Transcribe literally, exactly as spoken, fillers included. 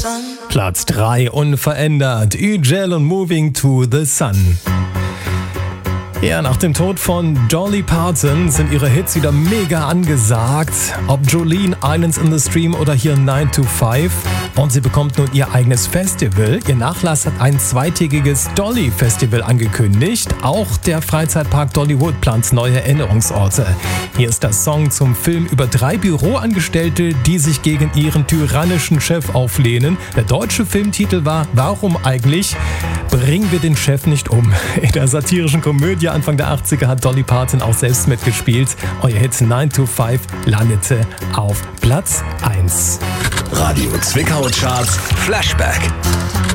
Platz drei unverändert. Ücel und Moving to the Sun. Ja, nach dem Tod von Dolly Parton sind ihre Hits wieder mega angesagt. Ob Jolene, Islands in the Stream oder hier nine to five. Und sie bekommt nun ihr eigenes Festival. Ihr Nachlass hat ein zweitägiges Dolly-Festival angekündigt. Auch der Freizeitpark Dollywood plant neue Erinnerungsorte. Hier ist der Song zum Film über drei Büroangestellte, die sich gegen ihren tyrannischen Chef auflehnen. Der deutsche Filmtitel war Warum eigentlich? Bringen wir den Chef nicht um. In der satirischen Komödie Anfang der achtziger hat Dolly Parton auch selbst mitgespielt. Euer Hit nine to five landete auf Platz eins. Radio Zwickau Charts Flashback.